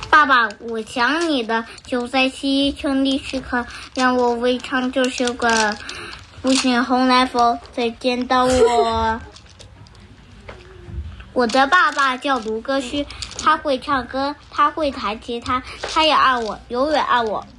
爸爸，我想你的，就在西城的时刻，让我为唱这首歌。不信红来否，再见到我。我的爸爸叫卢歌旭，他会唱歌，他会弹吉他，他也爱我，永远爱我。